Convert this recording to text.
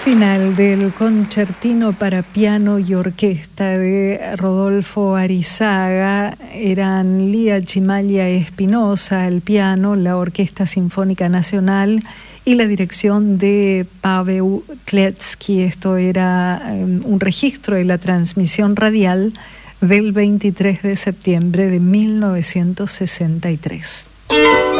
Final del concertino para piano y orquesta de Rodolfo Arizaga. Eran Lía Chimaya Espinosa al piano, la Orquesta Sinfónica Nacional y la dirección de Paweł Klecki. Esto era un registro de la transmisión radial del 23 de septiembre de 1963.